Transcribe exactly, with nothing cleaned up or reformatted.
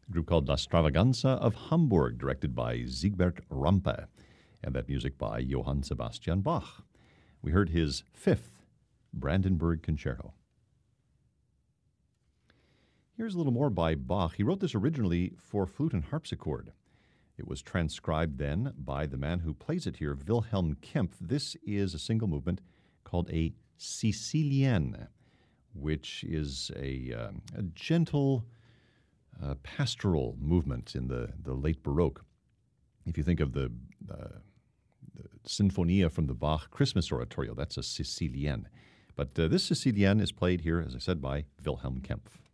a group called La Stravaganza of Hamburg, directed by Siegbert Rampe, and that music by Johann Sebastian Bach. We heard his fifth Brandenburg Concerto. Here's a little more by Bach. He wrote this originally for flute and harpsichord. It was transcribed then by the man who plays it here, Wilhelm Kempff. This is a single movement called a Sicilienne, which is a, uh, a gentle, uh, pastoral movement in the, the late Baroque. If you think of the, uh, the Sinfonia from the Bach Christmas Oratorio, that's a Sicilienne. But uh, this Sicilienne is played here, as I said, by Wilhelm Kempff.